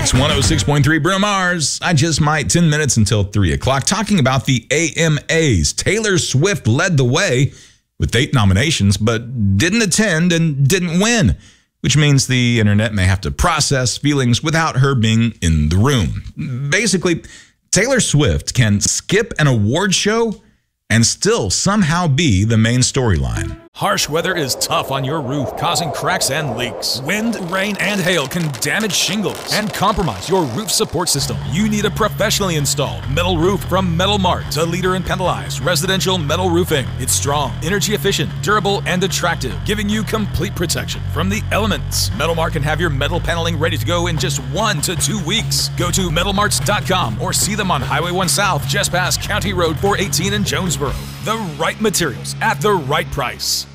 Mix 106.3 Bruno Mars. I just might 10 minutes until 3 o'clock. Talking about the AMAs. Taylor Swift led the way with 8 nominations, but didn't attend and didn't win, which means the internet may have to process feelings without her being in the room. Basically, Taylor Swift can skip an award show and still somehow be the main storyline. Harsh weather is tough on your roof, causing cracks and leaks. Wind, rain, and hail can damage shingles and compromise your roof support system. You need a professionally installed metal roof from Metal Mart, a leader in panelized residential metal roofing. It's strong, energy efficient, durable, and attractive, giving you complete protection from the elements. Metal Mart can have your metal paneling ready to go in just 1 to 2 weeks. Go to metalmarts.com or see them on Highway 1 South, just past County Road 418 in Jonesboro. The right materials at the right price.